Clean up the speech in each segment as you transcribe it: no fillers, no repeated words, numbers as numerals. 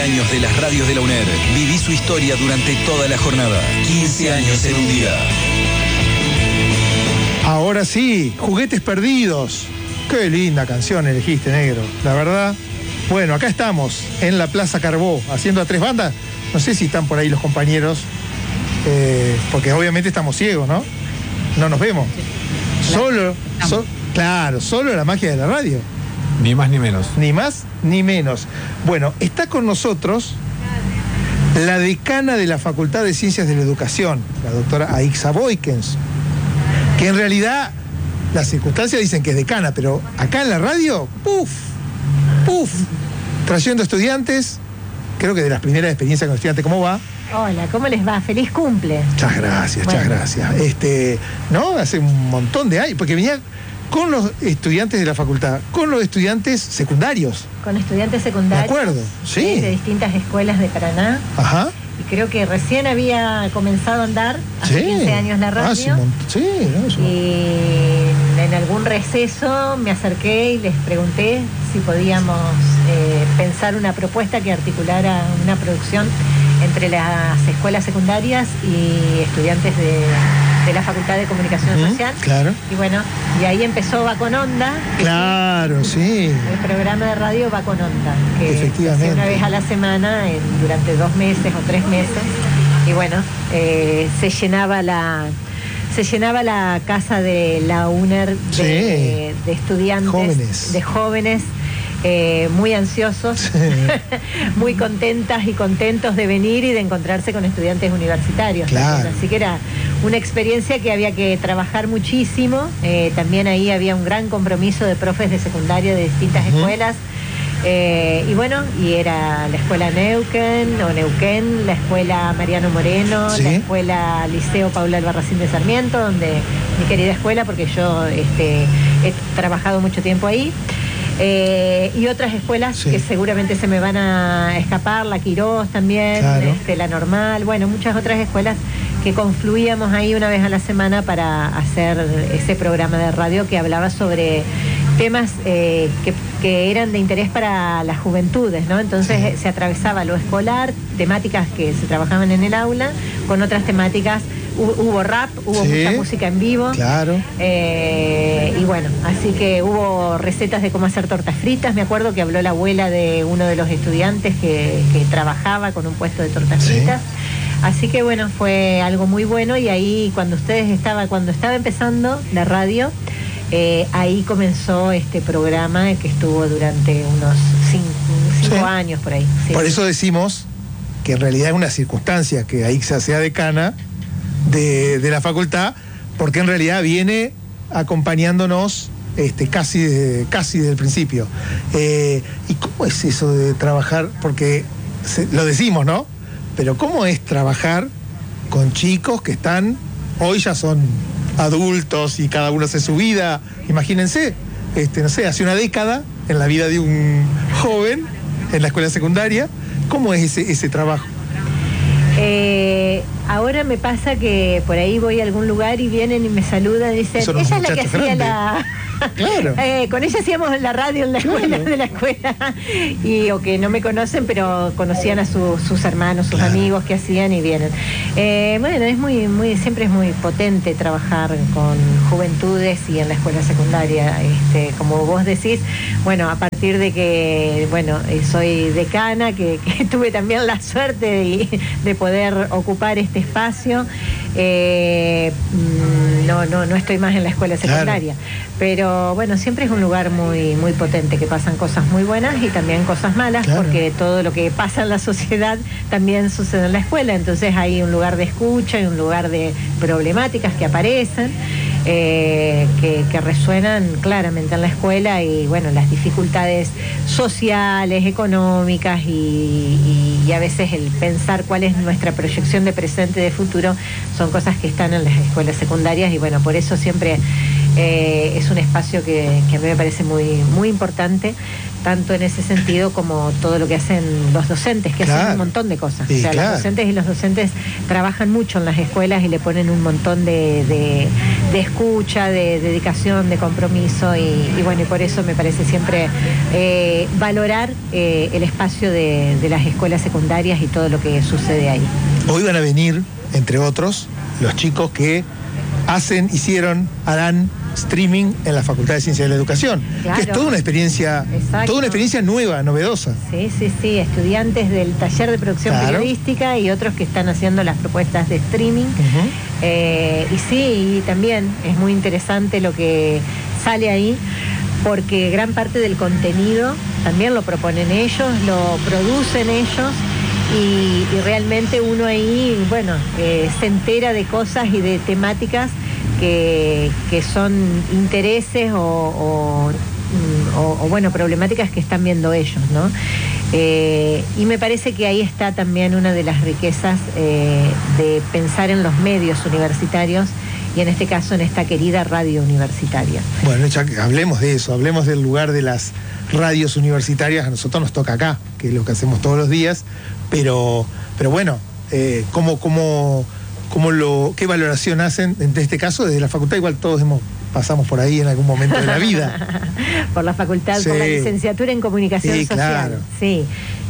años de las radios de la UNER. Viví su historia durante toda la jornada. 15 años en un día. Ahora sí, Juguetes Perdidos. Qué linda canción elegiste, negro. La verdad. Bueno, acá estamos, en la Plaza Carbó, haciendo a tres bandas. No sé si están por ahí los compañeros, porque obviamente estamos ciegos, ¿no? No nos vemos. Solo la magia de la radio. Ni más ni menos. Ni más ni menos. Bueno, está con nosotros la decana de la Facultad de Ciencias de la Educación, la doctora Aixa Boykens, que en realidad las circunstancias dicen que es decana, pero acá en la radio, ¡puf! Trayendo estudiantes, creo que de las primeras experiencias con estudiantes. ¿Cómo va? Hola, ¿cómo les va? ¡Feliz cumple! Muchas gracias, bueno. Muchas gracias. ¿No? Hace un montón de años, porque venía con los estudiantes de la facultad, con los estudiantes secundarios. Con estudiantes secundarios. De acuerdo, sí. De distintas escuelas de Paraná. Ajá. Y creo que recién había comenzado a andar, hace 15 años la radio. Y en algún receso me acerqué y les pregunté si podíamos pensar una propuesta que articulara una producción entre las escuelas secundarias y estudiantes de la Facultad de Comunicación Social. Claro. Y bueno, y ahí empezó Va con Onda. Claro, sí. El programa de radio Va con Onda, que efectivamente, una vez a la semana durante 2 meses o 3 meses. Y bueno, se llenaba la casa de la UNER de estudiantes, de jóvenes. Muy ansiosos, sí. Muy contentas y contentos de venir y de encontrarse con estudiantes universitarios. Claro. Así que era una experiencia que había que trabajar muchísimo. También ahí había un gran compromiso de profes de secundaria de distintas escuelas. Y bueno, y era la escuela Neuquén, la escuela Mariano Moreno, ¿sí? La escuela Liceo Paula Albarracín de Sarmiento, donde mi querida escuela, porque yo he trabajado mucho tiempo ahí. Y otras escuelas, sí, que seguramente se me van a escapar, la Quirós también, claro, la Normal, bueno, muchas otras escuelas que confluíamos ahí una vez a la semana para hacer ese programa de radio que hablaba sobre temas que eran de interés para las juventudes, ¿no? Entonces sí, se atravesaba lo escolar, temáticas que se trabajaban en el aula, con otras temáticas. Hubo rap, hubo mucha música en vivo. Claro. Y bueno, así que hubo recetas de cómo hacer tortas fritas. Me acuerdo que habló la abuela de uno de los estudiantes que trabajaba con un puesto de tortas fritas. Así que bueno, fue algo muy bueno. Y ahí cuando estaba empezando la radio, ahí comenzó este programa que estuvo durante unos 5 años por ahí. Sí. Por eso decimos que en realidad es una circunstancia que Aixa sea decana de la facultad, porque en realidad viene acompañándonos casi desde el principio. ¿Y cómo es eso de trabajar? Porque lo decimos, ¿no? Pero ¿cómo es trabajar con chicos que hoy ya son adultos y cada uno hace su vida? Imagínense, no sé, hace una década en la vida de un joven en la escuela secundaria. ¿Cómo es ese trabajo? Ahora me pasa que por ahí voy a algún lugar y vienen y me saludan y dicen, ella es la que hacía la... Claro. Con ella hacíamos la radio en la escuela, de la escuela, o que no me conocen, pero conocían a sus hermanos, sus amigos que hacían y vienen. Bueno, es siempre es muy potente trabajar con juventudes y en la escuela secundaria. Como vos decís, bueno, a partir de que, bueno, soy decana, que tuve también la suerte de poder ocupar este espacio. No estoy más en la escuela secundaria, claro, pero bueno, siempre es un lugar muy, muy potente, que pasan cosas muy buenas y también cosas malas, claro, porque todo lo que pasa en la sociedad también sucede en la escuela. Entonces hay un lugar de escucha y un lugar de problemáticas que aparecen, que resuenan claramente en la escuela, y bueno, las dificultades sociales, económicas y a veces el pensar cuál es nuestra proyección de presente y de futuro son cosas que están en las escuelas secundarias. Y bueno, por eso siempre es un espacio que a mí me parece muy, muy importante, tanto en ese sentido como todo lo que hacen los docentes, que hacen un montón de cosas. Sí, o sea, los docentes y los docentes trabajan mucho en las escuelas y le ponen un montón de escucha, de dedicación, de compromiso y bueno, y por eso me parece siempre valorar el espacio de las escuelas secundarias y todo lo que sucede ahí. Hoy van a venir, entre otros, los chicos que harán streaming en la Facultad de Ciencias de la Educación, claro, que es toda una experiencia nueva, novedosa. Sí, estudiantes del taller de producción periodística y otros que están haciendo las propuestas de streaming. Y también es muy interesante lo que sale ahí, porque gran parte del contenido también lo proponen ellos, lo producen ellos. Y realmente uno ahí, se entera de cosas y de temáticas que son intereses o problemáticas que están viendo ellos, ¿no? Y me parece que ahí está también una de las riquezas de pensar en los medios universitarios y en este caso en esta querida radio universitaria. Bueno, ya que hablemos de eso, hablemos del lugar de las radios universitarias. A nosotros nos toca acá, que es lo que hacemos todos los días, pero bueno, ¿qué valoración hacen en este caso desde la facultad? Igual todos pasamos por ahí en algún momento de la vida. Por la facultad, por la licenciatura en comunicación social. Claro. Sí,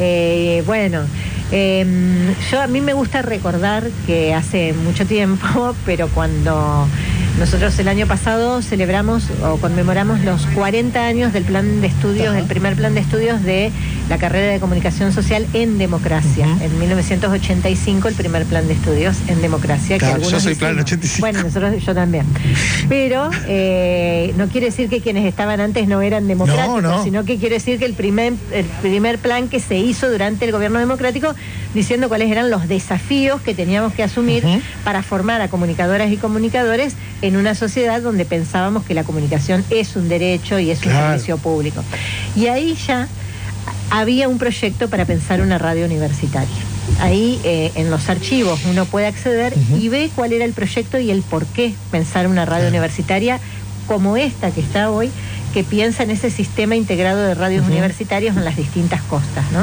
a mí me gusta recordar que hace mucho tiempo, pero cuando nosotros el año pasado celebramos o conmemoramos los 40 años del plan de estudios, del primer plan de estudios de la carrera de comunicación social en democracia. En 1985 el primer plan de estudios en democracia. Claro, yo soy plan 85. Bueno, yo también. Pero no quiere decir que quienes estaban antes no eran democráticos, sino que quiere decir que el primer plan que se hizo durante el gobierno democrático, diciendo cuáles eran los desafíos que teníamos que asumir para formar a comunicadoras y comunicadores en una sociedad donde pensábamos que la comunicación es un derecho y es un servicio público. Y ahí ya había un proyecto para pensar una radio universitaria. Ahí en los archivos uno puede acceder y ve cuál era el proyecto y el por qué pensar una radio universitaria como esta que está hoy, que piensa en ese sistema integrado de radios universitarios en las distintas costas, ¿no?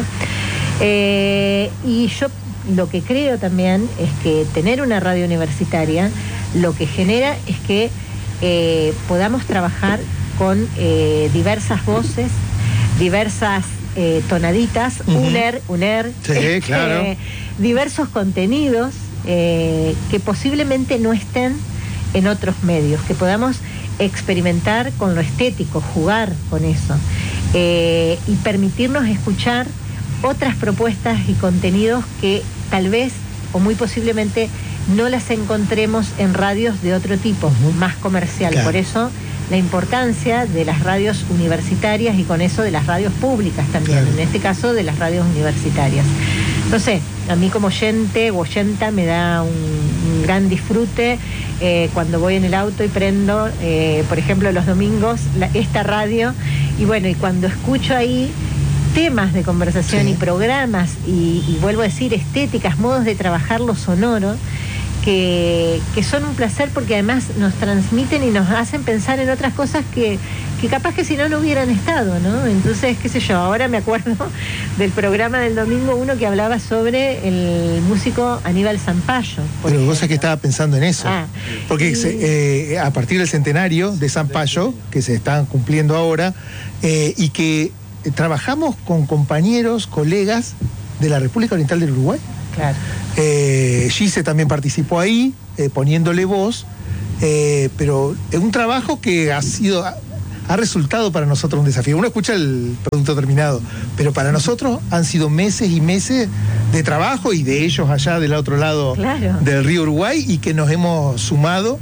Y yo lo que creo también es que tener una radio universitaria lo que genera es que podamos trabajar con diversas voces, diversas tonaditas, UNER, sí, claro. Diversos contenidos que posiblemente no estén en otros medios, que podamos experimentar con lo estético, jugar con eso y permitirnos escuchar otras propuestas y contenidos que tal vez o muy posiblemente no las encontremos en radios de otro tipo, más comercial. Claro. Por eso la importancia de las radios universitarias y con eso de las radios públicas también, en este caso de las radios universitarias. No sé, a mí como oyente o oyenta me da un gran disfrute cuando voy en el auto y prendo, por ejemplo, los domingos, esta radio, y cuando escucho ahí temas de conversación y programas y vuelvo a decir estéticas, modos de trabajar lo sonoro, que son un placer porque además nos transmiten y nos hacen pensar en otras cosas que capaz que si no hubieran estado, ¿no? Entonces, qué sé yo, ahora me acuerdo del programa del domingo uno que hablaba sobre el músico Aníbal Zampayo. Pero vos sabés que estaba pensando en eso, porque a partir del centenario de Zampayo, que se están cumpliendo ahora, y que trabajamos con compañeros, colegas de la República Oriental del Uruguay. Claro. Gise también participó ahí, poniéndole voz, pero es un trabajo que ha resultado para nosotros un desafío. Uno escucha el producto terminado, pero para nosotros han sido meses y meses de trabajo y de ellos allá del otro lado del río Uruguay y que nos hemos sumado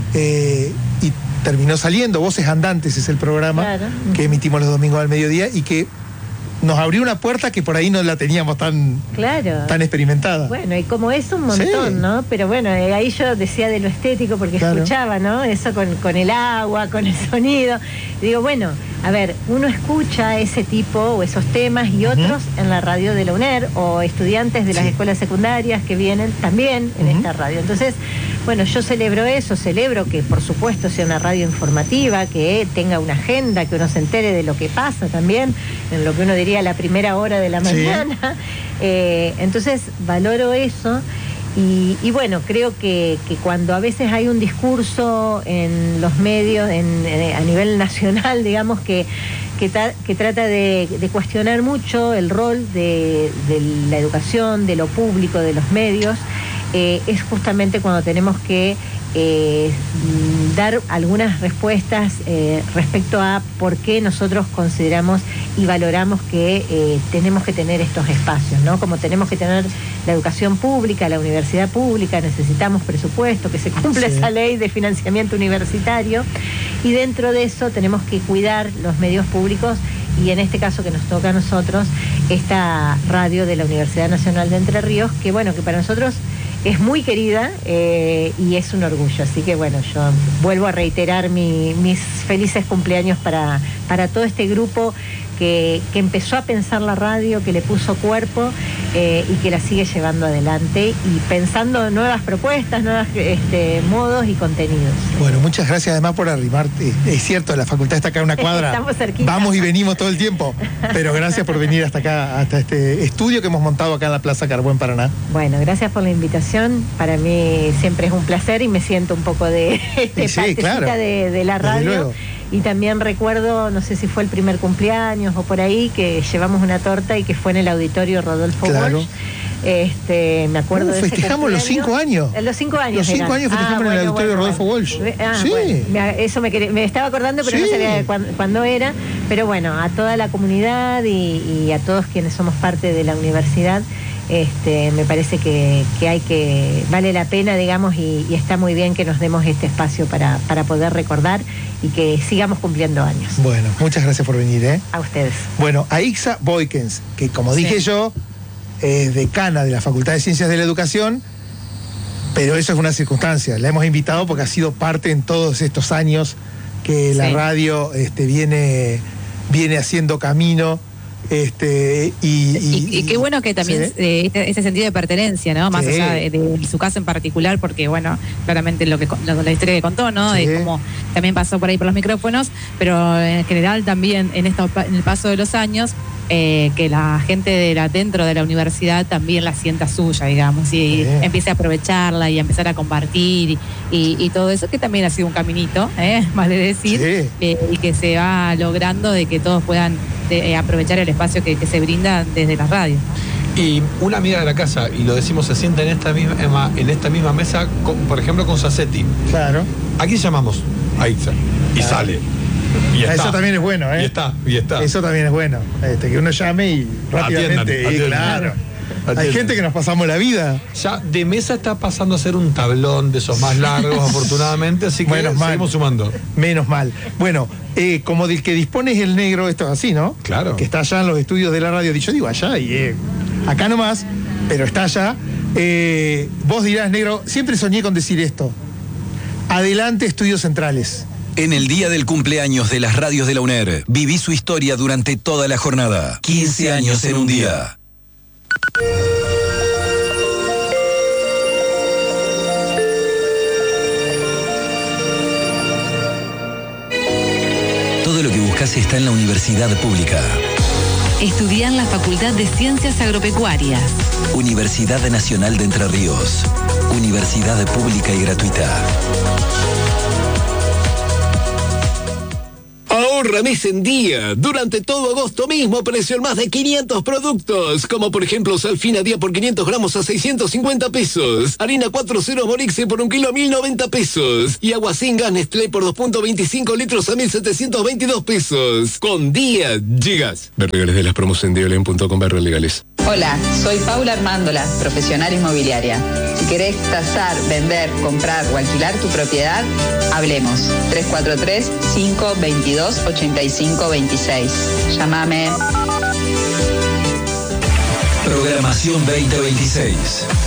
y terminó saliendo. Voces Andantes es el programa que emitimos los domingos al mediodía y que nos abrió una puerta que por ahí no la teníamos tan experimentada. Bueno, y como es un montón, ¿no? Pero bueno, ahí yo decía de lo estético porque escuchaba, ¿no? Eso con el agua, con el sonido. Y digo, bueno, a ver, uno escucha ese tipo o esos temas y otros en la radio de la UNER o estudiantes de las escuelas secundarias que vienen también en esta radio. Entonces, Bueno, yo celebro eso, celebro que por supuesto sea una radio informativa, que tenga una agenda, que uno se entere de lo que pasa también, en lo que uno diría la primera hora de la mañana. Sí. Entonces valoro eso. Y bueno, creo que cuando a veces hay un discurso en los medios, a nivel nacional, digamos, que trata de cuestionar mucho el rol de la educación, de lo público, de los medios, es justamente cuando tenemos que dar algunas respuestas respecto a por qué nosotros consideramos y valoramos que tenemos que tener estos espacios, ¿no? Como tenemos que tener la educación pública, la universidad pública, necesitamos presupuesto, que se cumpla esa ley de financiamiento universitario, y dentro de eso tenemos que cuidar los medios públicos, y en este caso que nos toca a nosotros, esta radio de la Universidad Nacional de Entre Ríos, que bueno, que para nosotros es muy querida y es un orgullo. Así que bueno, yo vuelvo a reiterar mis felices cumpleaños para todo este grupo que empezó a pensar la radio, que le puso cuerpo y que la sigue llevando adelante y pensando nuevas propuestas, nuevos modos y contenidos. Bueno, muchas gracias además por arrimarte. Es cierto, la facultad está acá a una cuadra. Estamos cerquita. Vamos y venimos todo el tiempo. Pero gracias por venir hasta acá, hasta este estudio que hemos montado acá en la Plaza Carbó en Paraná. Bueno, gracias por la invitación. Para mí siempre es un placer y me siento un poco de partecita de la radio. Y también recuerdo, no sé si fue el primer cumpleaños o por ahí, que llevamos una torta y que fue en el auditorio Rodolfo Walsh. Me acuerdo de ese festejamos los 5 años. Los 5 años. Los 5 años festejamos en el auditorio Rodolfo Walsh. Sí. Bueno, eso me estaba acordando, pero no sabía cuándo era. Pero bueno, a toda la comunidad y a todos quienes somos parte de la universidad, me parece que vale la pena, digamos, y está muy bien que nos demos este espacio para poder recordar y que sigamos cumpliendo años. Bueno, muchas gracias por venir, A ustedes. Bueno, Aixa Boykens, que como dije yo, es decana de la Facultad de Ciencias de la Educación, pero eso es una circunstancia. La hemos invitado porque ha sido parte en todos estos años que la radio viene haciendo camino. Y qué bueno que también ese sentido de pertenencia, ¿no? Más allá de su caso en particular, porque bueno, claramente la historia que contó, ¿no? De cómo también pasó por ahí por los micrófonos, pero en general también en el paso de los años, que la gente dentro de la universidad también la sienta suya, digamos, y empiece a aprovecharla y a empezar a compartir y todo eso, que también ha sido un caminito, más de decir, y que se va logrando de que todos puedan aprovechar el espacio que se brinda desde las radios. Y una amiga de la casa, y lo decimos, se sienta en esta misma mesa, por ejemplo, con Sassetti. Claro. Aquí llamamos a Aixa y sale. Y está. Eso también es bueno, Y está. Eso también es bueno. Que uno llame y rápidamente. Atiendan. Claro. Atiendan. Hay gente que nos pasamos la vida. Ya de mesa está pasando a ser un tablón de esos más largos, afortunadamente, así que seguimos sumando. Menos mal. Bueno, como del que dispone es el negro, esto es así, ¿no? Claro. Que está allá en los estudios de la radio. Yo digo allá y acá nomás, pero está allá. Vos dirás, negro, siempre soñé con decir esto. Adelante, Estudios Centrales. En el día del cumpleaños de las radios de la UNER, viví su historia durante toda la jornada. 15 años en un día. Todo lo que buscas está en la universidad pública. Estudia en la Facultad de Ciencias Agropecuarias. Universidad Nacional de Entre Ríos. Universidad pública y gratuita. Ahorra mes en día. Durante todo agosto mismo precio en más de 500 productos. Como por ejemplo Salfina día por 500 gramos a 650 pesos. Harina 4.0 Morixe por 1 kilo a 1.090 pesos. Y agua sin gas Nestlé por 2.25 litros a 1.722 pesos. Con día llegas. Ver legales de las promos en diolen.com legales. Hola, soy Paula Armándola, profesional inmobiliaria. Si querés tasar, vender, comprar o alquilar tu propiedad, hablemos. 343-522-8526. Llámame. Programación 2026.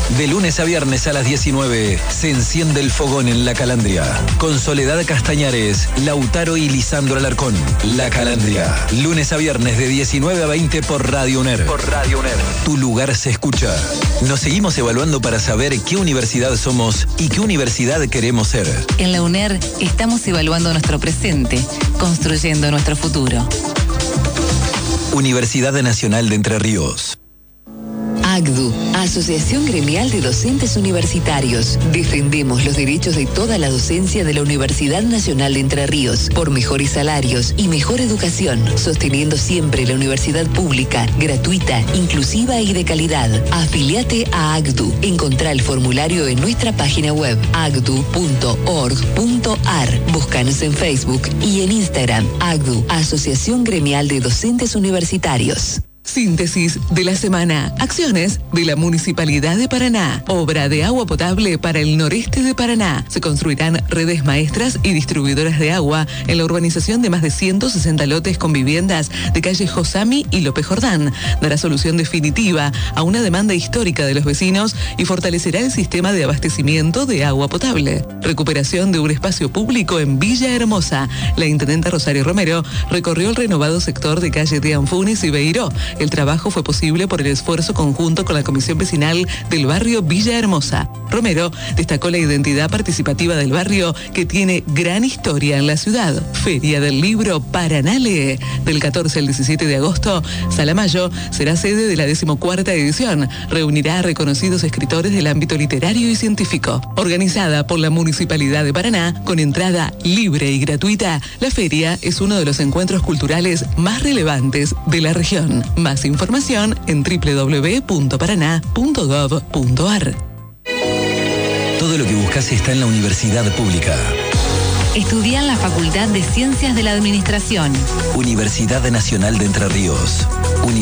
De lunes a viernes a las 19 se enciende el fogón en La Calandria. Con Soledad Castañares, Lautaro y Lisandro Alarcón. La Calandria. Lunes a viernes de 19 a 20 por Radio UNER. Tu lugar se escucha. Nos seguimos evaluando para saber qué universidad somos y qué universidad queremos ser. En la UNER estamos evaluando nuestro presente, construyendo nuestro futuro. Universidad Nacional de Entre Ríos. AGDU, Asociación Gremial de Docentes Universitarios. Defendemos los derechos de toda la docencia de la Universidad Nacional de Entre Ríos por mejores salarios y mejor educación, sosteniendo siempre la universidad pública, gratuita, inclusiva y de calidad. Afiliate a AGDU. Encontrá el formulario en nuestra página web agdu.org.ar. Búscanos en Facebook y en Instagram. AGDU, Asociación Gremial de Docentes Universitarios. Síntesis de la semana. Acciones de la Municipalidad de Paraná. Obra de agua potable para el noreste de Paraná. Se construirán redes maestras y distribuidoras de agua en la urbanización de más de 160 lotes con viviendas de calle Josami y López Jordán. Dará solución definitiva a una demanda histórica de los vecinos y fortalecerá el sistema de abastecimiento de agua potable. Recuperación de un espacio público en Villa Hermosa. La intendenta Rosario Romero recorrió el renovado sector de calle de Anfunes y Beiró. El trabajo fue posible por el esfuerzo conjunto con la Comisión Vecinal del barrio Villa Hermosa. Romero destacó la identidad participativa del barrio, que tiene gran historia en la ciudad. Feria del Libro Paraná Lee. Del 14 al 17 de agosto, Sala Mayo será sede de la 14ª edición. Reunirá a reconocidos escritores del ámbito literario y científico. Organizada por la Municipalidad de Paraná, con entrada libre y gratuita, la feria es uno de los encuentros culturales más relevantes de la región. Más información en www.paraná.gov.ar. Todo lo que buscas está en la universidad pública. Estudia en la Facultad de Ciencias de la Administración. Universidad Nacional de Entre Ríos.